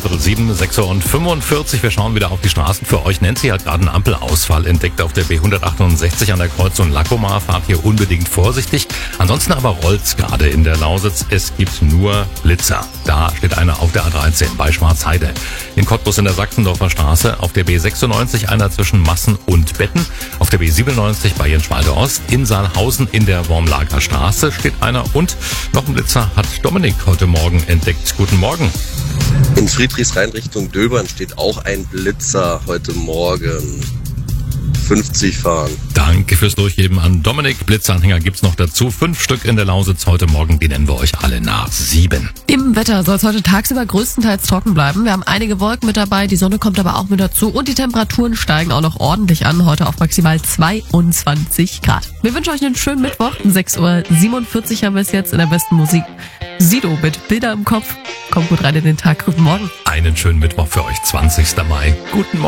7:15, 6:45 Uhr. Wir schauen wieder auf die Straßen für euch. Nancy hat gerade einen Ampelausfall entdeckt auf der B168 an der Kreuzung Lackomar. Fahrt hier unbedingt vorsichtig. Ansonsten aber rollt's gerade in der Lausitz. Es gibt nur Blitzer. Da steht einer auf der A13 bei Schwarzheide. In Cottbus in der Sachsendorfer Straße. Auf der B96 einer zwischen Massen und Betten. Auf der B97 bei Jenschwalde Ost. In Saalhausen in der Wormlager Straße steht einer. Und noch ein Blitzer hat Dominik heute Morgen entdeckt. Guten Morgen. In Friedrichshain Richtung Döbern steht auch ein Blitzer heute Morgen. 50 fahren. Danke fürs Durchgeben an Dominik. Blitzanhänger gibt's noch dazu. 5 Stück in der Lausitz heute Morgen. Die nennen wir euch alle nach 7. Im Wetter soll es heute tagsüber größtenteils trocken bleiben. Wir haben einige Wolken mit dabei. Die Sonne kommt aber auch mit dazu. Und die Temperaturen steigen auch noch ordentlich an. Heute auf maximal 22 Grad. Wir wünschen euch einen schönen Mittwoch. 6:47 Uhr haben wir es jetzt in der besten Musik. Sido mit Bilder im Kopf. Kommt gut rein in den Tag. Guten Morgen. Einen schönen Mittwoch für euch. 20. Mai. Guten Morgen.